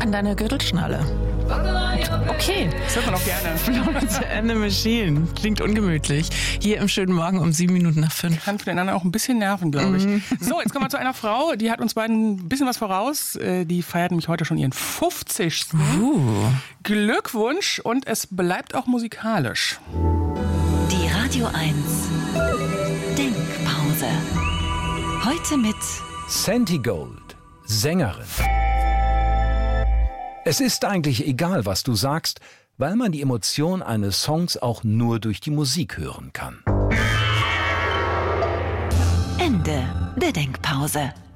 an deiner Gürtelschnalle. Okay. Das hört man auch gerne. Florence and the Machine. Klingt ungemütlich. Hier im schönen Morgen um 5:07. Kann miteinander auch ein bisschen nerven, glaube ich. So, jetzt kommen wir zu einer Frau, die hat uns beiden ein bisschen was voraus. Die feiert nämlich heute schon ihren 50. Glückwunsch und es bleibt auch musikalisch. Die Radio 1 Denkpause. Heute mit Santi Gold, Sängerin. Es ist eigentlich egal, was du sagst, weil man die Emotion eines Songs auch nur durch die Musik hören kann. Ende der Denkpause.